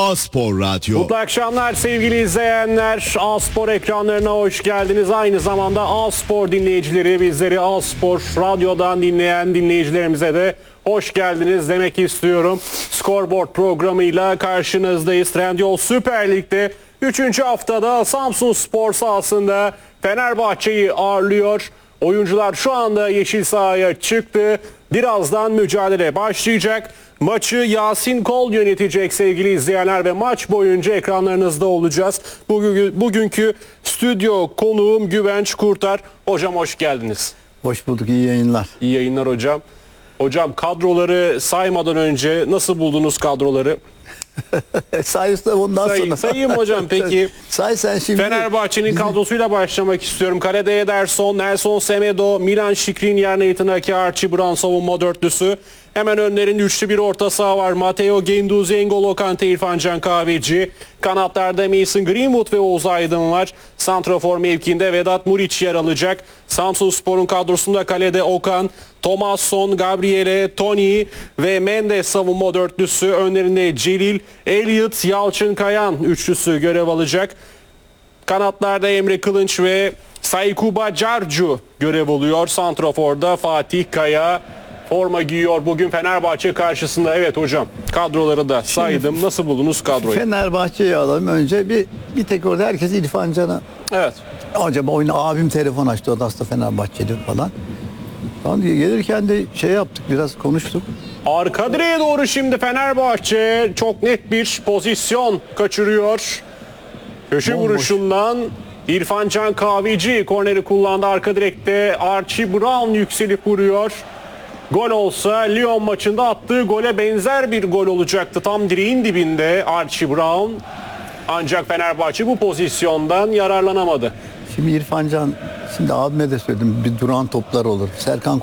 A-Spor Radyo. Mutlu akşamlar sevgili izleyenler. A-Spor ekranlarına hoş geldiniz. Aynı zamanda A-Spor dinleyicileri, bizleri A-Spor Radyo'dan dinleyen dinleyicilerimize de hoş geldiniz demek istiyorum. Scoreboard programıyla karşınızdayız. Trendyol Süper Lig'de 3. haftada Samsunspor sahasında Fenerbahçe'yi ağırlıyor. Oyuncular şu anda yeşil sahaya çıktı. Birazdan mücadele başlayacak. Maçı Yasin Kol yönetecek sevgili izleyenler ve maç boyunca ekranlarınızda olacağız. Bugünkü stüdyo konuğum Güvenç Kurtar. Hocam hoş geldiniz. Hoş bulduk, iyi yayınlar. İyi yayınlar hocam. Hocam kadroları saymadan önce nasıl buldunuz kadroları? Sayısı ondan sonra. Sayayım hocam peki. Say sen şimdi. Fenerbahçe'nin kadrosuyla başlamak istiyorum. Kalede Ederson, Nelson Semedo, Milan Skriniar, Nathan Ake, Archie Brown savunma dörtlüsü. Hemen önlerinde üçlü bir orta saha var. Matteo Guendouzi, N'Golo Kante, İrfan Can Kahveci. Kanatlarda Mason Greenwood ve Oğuz Aydın var. Santrafor mevkiinde Vedat Muriç yer alacak. Samsunspor'un kadrosunda kalede Okan, Thomasson, Gabriele, Tony ve Mendes savunma dörtlüsü. Önlerinde Celil, Elliot, Yalçın Kayan üçlüsü görev alacak. Kanatlarda Emre Kılınç ve Saykuba Carcu görev alıyor. Santrafor'da Fatih Kaya forma giyiyor bugün Fenerbahçe karşısında. Evet hocam, kadroları da saydım. Nasıl buldunuz kadroyu? Fenerbahçe'yi alalım önce. Bir tek orada herkes İrfan Can'a. Evet. Acaba oyunu abim telefon açtı, o da aslında Fenerbahçeli falan. Tamam, gelirken de şey yaptık, biraz konuştuk. Arka direğe doğru şimdi Fenerbahçe çok net bir pozisyon kaçırıyor. Köşe vuruşundan İrfan Can Kahveci korneri kullandı. Arka direkte Archie Brown yükselip vuruyor. Gol olsa Lyon maçında attığı gole benzer bir gol olacaktı. Tam direğin dibinde Archie Brown. Ancak Fenerbahçe bu pozisyondan yararlanamadı. Şimdi İrfan Can, şimdi abime de söyledim, bir duran toplar olur. Serkan